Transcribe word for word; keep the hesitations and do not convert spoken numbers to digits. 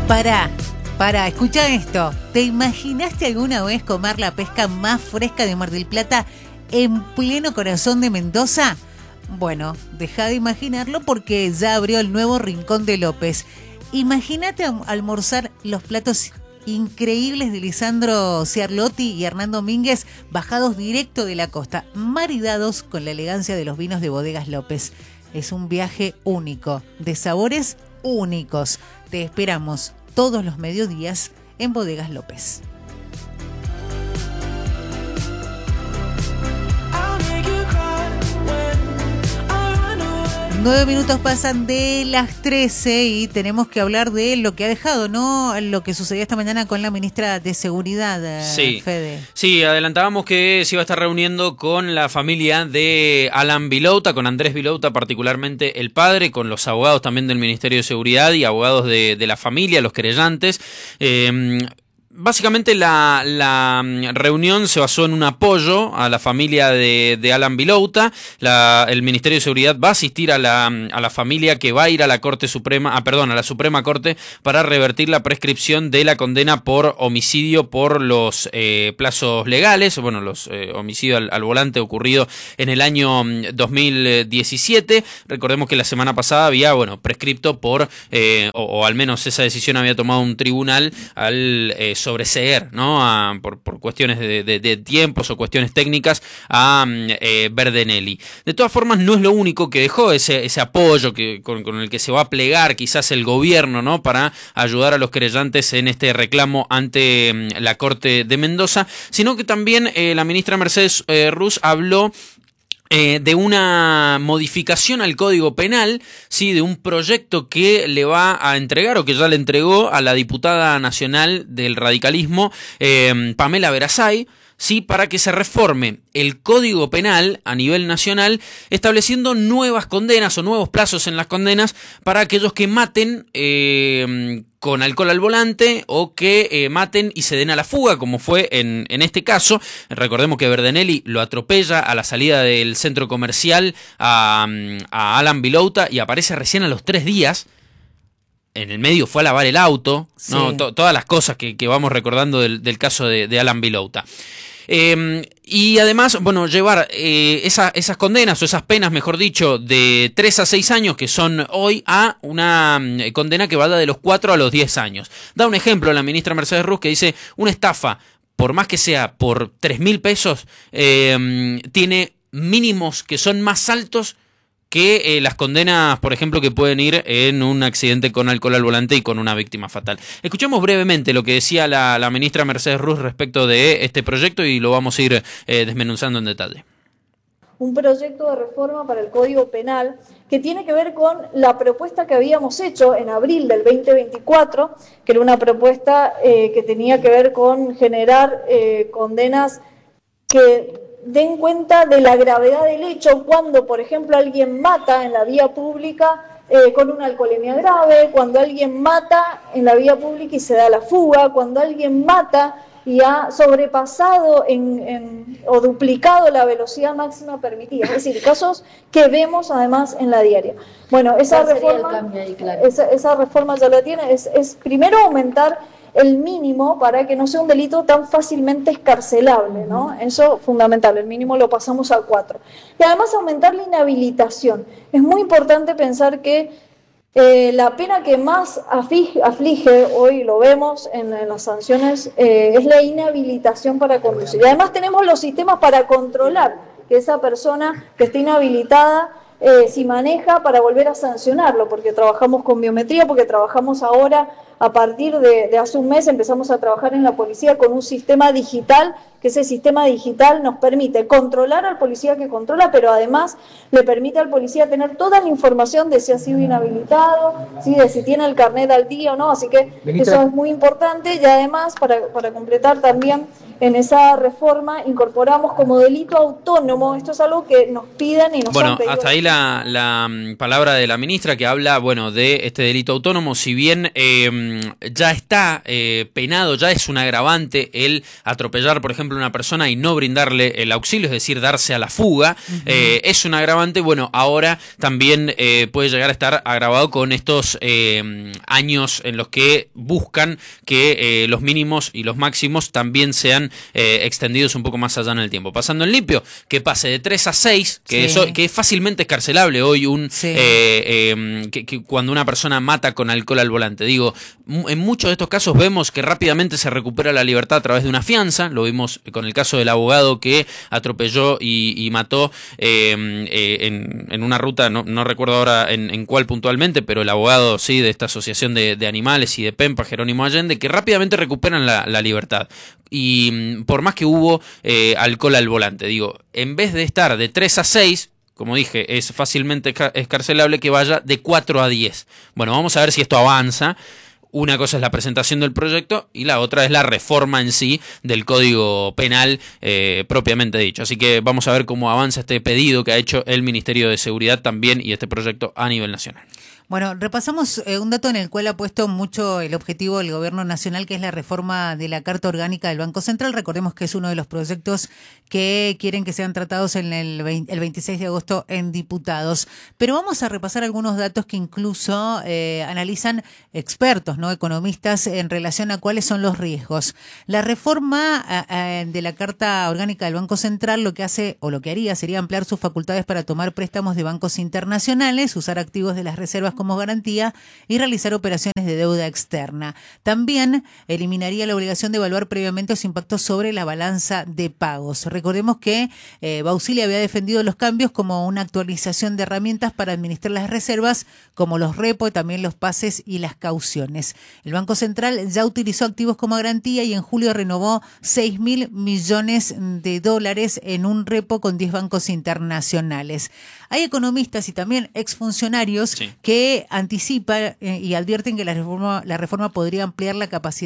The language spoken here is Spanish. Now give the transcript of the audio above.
Pará, pará, escucha esto. ¿Te imaginaste alguna vez comer la pesca más fresca de Mar del Plata en pleno corazón de Mendoza? Bueno, deja de imaginarlo porque ya abrió el nuevo Rincón de López. Imagínate almorzar los platos increíbles de Lisandro Ciarlotti y Hernán Domínguez, bajados directo de la costa, maridados con la elegancia de los vinos de Bodegas López. Es un viaje único, de sabores únicos. Te esperamos todos los mediodías en Bodegas López. Nueve minutos pasan de las trece y tenemos que hablar de lo que ha dejado, ¿no? Lo que sucedió esta mañana con la ministra de Seguridad, sí. Fede. Sí, adelantábamos que se iba a estar reuniendo con la familia de Alan Vilouta, con Andrés Vilouta particularmente el padre, con los abogados también del Ministerio de Seguridad y abogados de, de la familia, los querellantes. Eh, Básicamente la, la reunión se basó en un apoyo a la familia de, de Alan Vilouta. La, el Ministerio de Seguridad va a asistir a la, a la familia que va a ir a la Corte Suprema, ah, perdón, a la Suprema Corte para revertir la prescripción de la condena por homicidio por los eh, plazos legales, bueno, los eh, homicidios al, al volante ocurrido en el año dos mil diecisiete. Recordemos que la semana pasada había, bueno, prescripto por, eh, o, o al menos esa decisión había tomado un tribunal al eh, sobreseer, ¿no? A, por, por cuestiones de, de, de tiempos o cuestiones técnicas a eh, Verdenelli. De todas formas, no es lo único que dejó ese, ese apoyo que, con, con el que se va a plegar quizás el gobierno, ¿no? Para ayudar a los querellantes en este reclamo ante eh, la Corte de Mendoza, sino que también eh, la ministra Mercedes eh, Ruz habló Eh, de una modificación al Código Penal, sí, de un proyecto que le va a entregar o que ya le entregó a la diputada nacional del radicalismo, eh, Pamela Verasay, sí, para que se reforme el Código Penal a nivel nacional, estableciendo nuevas condenas o nuevos plazos en las condenas para aquellos que maten eh, con alcohol al volante o que eh, maten y se den a la fuga, como fue en, en este caso. Recordemos que Verdenelli lo atropella a la salida del centro comercial a, a Alan Vilouta y aparece recién a los tres días. En el medio fue a lavar el auto, sí. ¿no? To- todas las cosas que, que vamos recordando del, del caso de, de Alan Vilouta. Eh, y además, bueno, llevar eh, esa, esas condenas o esas penas, mejor dicho, de tres a seis años que son hoy a una eh, condena que vaya de los cuatro a los diez años. Da un ejemplo la ministra Mercedes Ruz que dice, una estafa, por más que sea por tres mil pesos, eh, tiene mínimos que son más altos que eh, las condenas, por ejemplo, que pueden ir en un accidente con alcohol al volante y con una víctima fatal. Escuchemos brevemente lo que decía la, la ministra Mercedes Ruz respecto de este proyecto y lo vamos a ir eh, desmenuzando en detalle. Un proyecto de reforma para el Código Penal que tiene que ver con la propuesta que habíamos hecho en abril del veinte veinticuatro, que era una propuesta eh, que tenía que ver con generar eh, condenas que den cuenta de la gravedad del hecho cuando, por ejemplo, alguien mata en la vía pública eh, con una alcoholemia grave, cuando alguien mata en la vía pública y se da la fuga, cuando alguien mata y ha sobrepasado en, en, o duplicado la velocidad máxima permitida. Es decir, casos que vemos además en la diaria. Bueno, esa reforma, ahí, claro. esa, esa reforma ya la tiene, es, es primero aumentar el mínimo para que no sea un delito tan fácilmente escarcelable, ¿no? Eso es fundamental, el mínimo lo pasamos a cuatro. Y además aumentar la inhabilitación. Es muy importante pensar que eh, la pena que más aflige, aflige hoy lo vemos en, en las sanciones, eh, es la inhabilitación para conducir. Y además tenemos los sistemas para controlar que esa persona que esté inhabilitada, eh, si maneja, para volver a sancionarlo, porque trabajamos con biometría, porque trabajamos ahora, a partir de, de hace un mes, empezamos a trabajar en la policía con un sistema digital, que ese sistema digital nos permite controlar al policía que controla, pero además le permite al policía tener toda la información de si ha sido inhabilitado, ¿sí? De si tiene el carnet al día o no, así que eso es muy importante. Y además, para, para completar también, en esa reforma incorporamos como delito autónomo. Esto es algo que nos piden y nos bueno, han pedido. Hasta ahí la, la palabra de la ministra que habla, bueno, de este delito autónomo. Si bien eh, ya está eh, penado, ya es un agravante el atropellar, por ejemplo, a una persona y no brindarle el auxilio, es decir, darse a la fuga, uh-huh. eh, es un agravante. Bueno, ahora también eh, puede llegar a estar agravado con estos eh, años en los que buscan que eh, los mínimos y los máximos también sean eh, extendidos un poco más allá en el tiempo. Pasando en limpio, que pase de tres a seis, que, sí. eso, que es fácilmente escarcelable hoy un sí. eh, eh, que, que cuando una persona mata con alcohol al volante. Digo, en muchos de estos casos vemos que rápidamente se recupera la libertad a través de una fianza. Lo vimos con el caso del abogado que atropelló y, y mató eh, eh, en, en una ruta, no, no recuerdo ahora en, en cuál puntualmente, pero el abogado sí de esta asociación de, de animales y de Pempa, Jerónimo Allende, que rápidamente recuperan la, la libertad. Y por más que hubo eh, alcohol al volante, digo, en vez de estar de tres a seis, como dije, es fácilmente escarcelable, que vaya de cuatro a diez. Bueno, vamos a ver si esto avanza. Una cosa es la presentación del proyecto y la otra es la reforma en sí del Código Penal eh, propiamente dicho. Así que vamos a ver cómo avanza este pedido que ha hecho el Ministerio de Seguridad también y este proyecto a nivel nacional. Bueno, repasamos eh, un dato en el cual ha puesto mucho el objetivo del Gobierno Nacional, que es la reforma de la Carta Orgánica del Banco Central. Recordemos que es uno de los proyectos que quieren que sean tratados en el, veinte, el veintiséis de agosto en diputados. Pero vamos a repasar algunos datos que incluso eh, analizan expertos, no economistas, en relación a cuáles son los riesgos. La reforma eh, de la Carta Orgánica del Banco Central lo que hace o lo que haría sería ampliar sus facultades para tomar préstamos de bancos internacionales, usar activos de las reservas como garantía y realizar operaciones de deuda externa. También eliminaría la obligación de evaluar previamente los impactos sobre la balanza de pagos. Recordemos que eh, Bausili había defendido los cambios como una actualización de herramientas para administrar las reservas, como los repos, también los pases y las cauciones. El Banco Central ya utilizó activos como garantía y en julio renovó seis mil millones de dólares en un repo con diez bancos internacionales. Hay economistas y también exfuncionarios sí. que anticipan eh, y advierten que la reforma, la reforma podría ampliar la capacidad